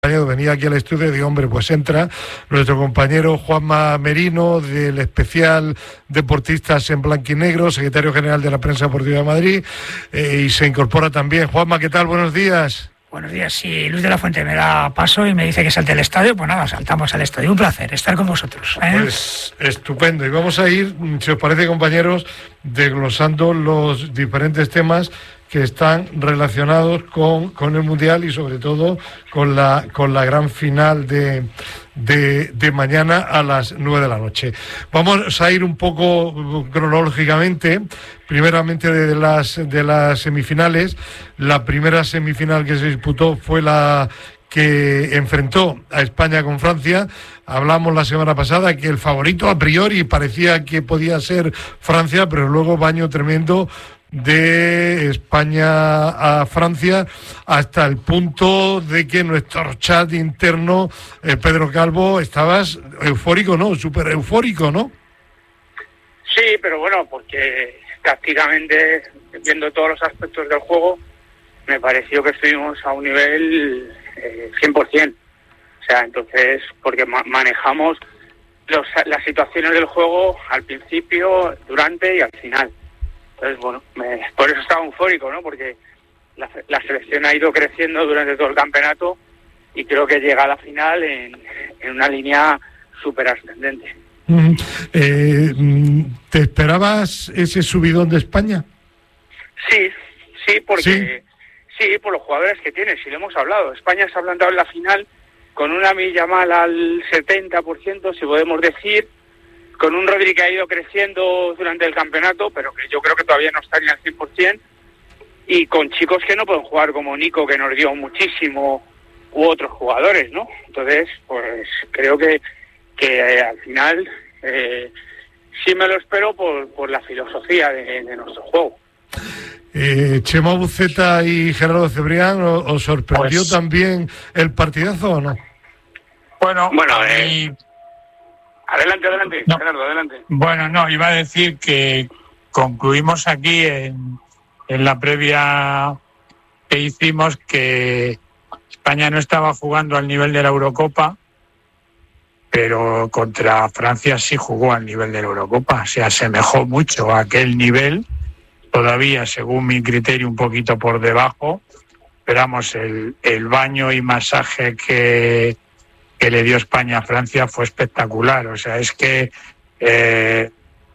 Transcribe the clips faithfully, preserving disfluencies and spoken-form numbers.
Venía aquí al estudio y digo, hombre, pues entra nuestro compañero Juanma Merino, del especial Deportistas en Blanquinegro, secretario general de la Prensa Deportiva de Madrid, eh, y se incorpora también. Juanma, ¿qué tal? Buenos días. Buenos días. Si Luis de la Fuente me da paso y me dice que salte al estadio, pues nada, saltamos al estadio. Un placer estar con vosotros, ¿eh? Pues estupendo. Y vamos a ir, si os parece, compañeros, desglosando los diferentes temas que están relacionados con, con el Mundial y sobre todo con la con la gran final de, de, de mañana a las nueve de la noche. Vamos a ir un poco cronológicamente, primeramente de las, de las semifinales. La primera semifinal que se disputó fue la que enfrentó a España con Francia. Hablamos la semana pasada que el favorito a priori parecía que podía ser Francia, pero luego baño tremendo de España a Francia, hasta el punto de que nuestro chat interno, eh, Pedro Calvo, estabas eufórico, ¿no? Súper eufórico, ¿no? Sí, pero bueno, porque tácticamente, viendo todos los aspectos del juego, me pareció que estuvimos a un nivel eh, cien por ciento. O sea, entonces, porque ma- manejamos los, las situaciones del juego al principio, durante y al final. Entonces, bueno, me, por eso estaba eufórico, ¿no? Porque la, la selección ha ido creciendo durante todo el campeonato y creo que llega a la final en, en una línea súper ascendente. Mm, eh, ¿Te esperabas ese subidón de España? Sí, sí, porque sí, sí por los jugadores que tiene, si lo hemos hablado. España se ha plantado en la final con una Yamal al setenta por ciento, si podemos decir, con un Rodri que ha ido creciendo durante el campeonato, pero que yo creo que todavía no está ni al cien por ciento, y con chicos que no pueden jugar, como Nico, que nos dio muchísimo, u otros jugadores, ¿no? Entonces, pues creo que, que eh, al final eh, sí me lo espero por, por la filosofía de, de nuestro juego. Eh, Chema Buceta y Gerardo Cebrián, ¿os sorprendió pues, también el partidazo o no? Bueno, bueno a eh, mí... Adelante, adelante, no. Gerardo, adelante. Bueno, no, iba a decir que concluimos aquí en, en la previa que hicimos que España no estaba jugando al nivel de la Eurocopa, pero contra Francia sí jugó al nivel de la Eurocopa. Se asemejó mucho a aquel nivel, todavía, según mi criterio, un poquito por debajo, pero vamos, el, el baño y masaje que... que le dio España a Francia fue espectacular. O sea, es que eh,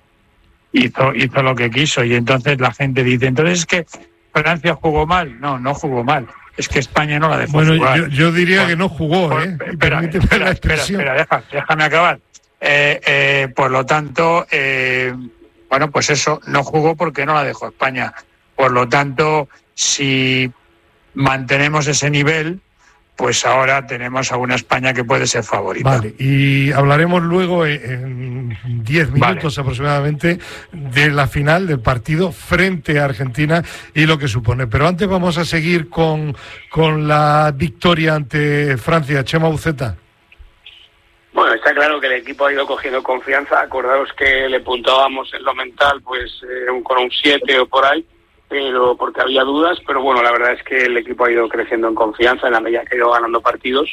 hizo, hizo lo que quiso. Y entonces la gente dice, entonces es que Francia jugó mal. No, no jugó mal. Es que España no la dejó bueno, jugar. Yo, yo diría por, que no jugó, por, ¿eh? Espera, espera, espera, espera, deja, déjame acabar. Eh, eh, por lo tanto, eh, bueno, pues eso, no jugó porque no la dejó España. Por lo tanto, si mantenemos ese nivel, pues ahora tenemos a una España que puede ser favorita. Vale, y hablaremos luego en diez minutos vale. aproximadamente de la final del partido frente a Argentina y lo que supone. Pero antes vamos a seguir con, con la victoria ante Francia. Chema Buceta. Bueno, está claro que el equipo ha ido cogiendo confianza. Acordaos que le puntuábamos en lo mental pues eh, con un siete o por ahí, pero porque había dudas, pero bueno, la verdad es que el equipo ha ido creciendo en confianza en la medida que ha ido ganando partidos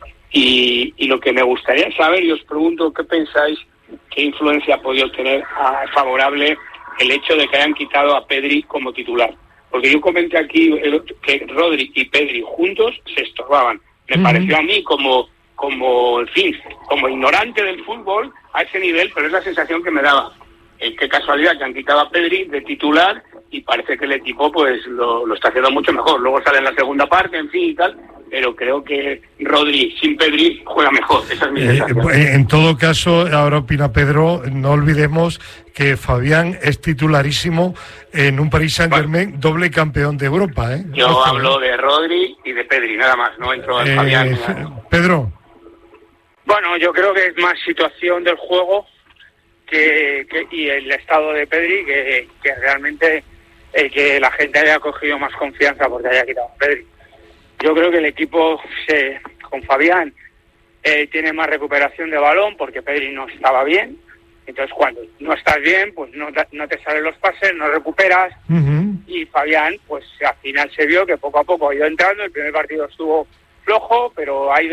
y, y lo que me gustaría saber, y os pregunto qué pensáis, qué influencia ha podido tener a, favorable el hecho de que hayan quitado a Pedri como titular, porque yo comenté aquí el, que Rodri y Pedri juntos se estorbaban, me uh-huh. pareció a mí como, como, en fin, como ignorante del fútbol a ese nivel, pero es la sensación que me daba. Eh, qué casualidad que han quitado a Pedri de titular y parece que el equipo pues lo, lo está haciendo mucho mejor. Luego sale en la segunda parte, en fin y tal, pero creo que Rodri sin Pedri juega mejor. Esa es mi sensación. Eh, en todo caso, ahora opina Pedro, no olvidemos que Fabián es titularísimo en un Paris Saint-Germain, bueno, doble campeón de Europa. ¿eh? Yo Ojo, hablo ¿eh? de Rodri y de Pedri, nada más, no entro en eh, Fabián. Pedro. Bueno, yo creo que es más situación del juego que, que y el estado de Pedri que, que realmente el que la gente haya cogido más confianza porque haya quitado a Pedri. Yo creo que el equipo se, con Fabián eh, tiene más recuperación de balón porque Pedri no estaba bien. Entonces cuando no estás bien, pues no, no te salen los pases, no recuperas. Uh-huh. Y Fabián, pues al final se vio que poco a poco ha ido entrando. El primer partido estuvo flojo, pero ha ido